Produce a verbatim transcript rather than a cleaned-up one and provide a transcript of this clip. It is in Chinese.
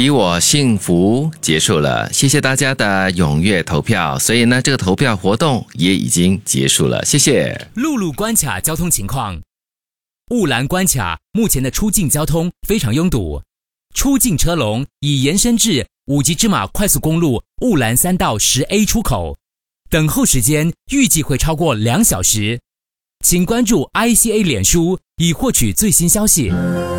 比我幸福结束了，谢谢大家的踊跃投票，所以呢，这个投票活动也已经结束了，谢谢。 陆路关卡交通情况：雾兰关卡目前的出境交通非常拥堵，出境车龙已延伸至五级芝马快速公路雾兰三道十 A 出口，等候时间预计会超过两小时，请关注 I C A 脸书以获取最新消息。